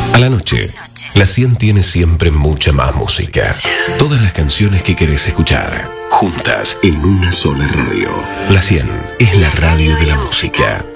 A la noche, la 100 tiene siempre mucha más música. Todas las canciones que querés escuchar, juntas en una sola radio. La 100 es la radio de la música.